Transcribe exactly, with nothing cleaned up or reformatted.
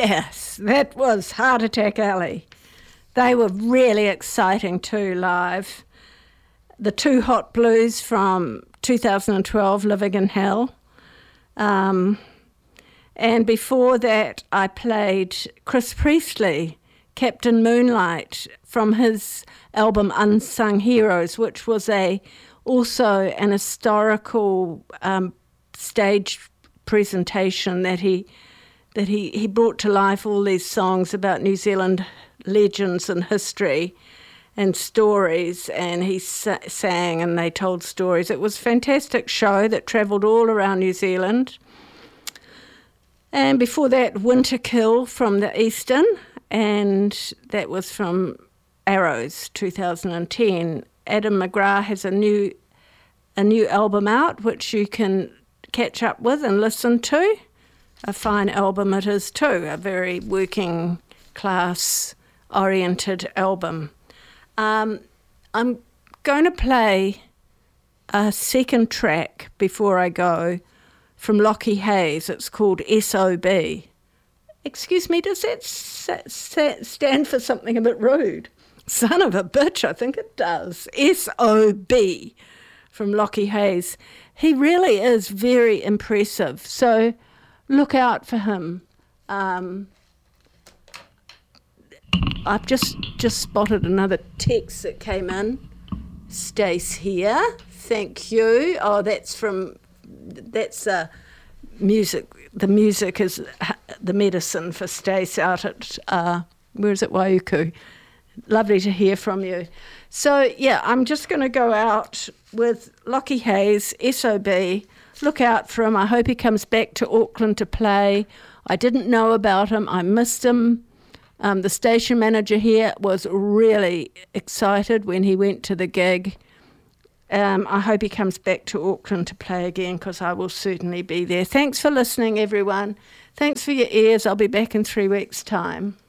Yes, that was Heart Attack Alley. They were really exciting too live. The Two Hot Blues from two thousand twelve, Living in Hell. Um, and before that, I played Chris Priestley, Captain Moonlight, from his album Unsung Heroes, which was a also an historical um, stage presentation that he that he, he brought to life all these songs about New Zealand legends and history and stories, and he sa- sang and they told stories. It was a fantastic show that travelled all around New Zealand. And before that, Winterkill from the Eastern, and that was from Arrows, two thousand ten. Adam McGrath has a new a new album out, which you can catch up with and listen to. A fine album it is too, a very working class oriented album. Um, I'm going to play a second track before I go from Lockie Hayes. It's called S O B. Excuse me, does that sa- sa- stand for something a bit rude? Son of a bitch, I think it does. S O B from Lockie Hayes. He really is very impressive, so look out for him. Um, I've just, just spotted another text that came in. Stace here, thank you. Oh, that's from, that's uh, music. The music is the medicine for Stace out at, uh, where is it, Waiuku? Lovely to hear from you. So, yeah, I'm just going to go out with Lockie Hayes, S O B. Look out for him. I hope he comes back to Auckland to play. I didn't know about him. I missed him. Um, the station manager here was really excited when he went to the gig. Um, I hope he comes back to Auckland to play again, because I will certainly be there. Thanks for listening, everyone. Thanks for your ears. I'll be back in three weeks' time.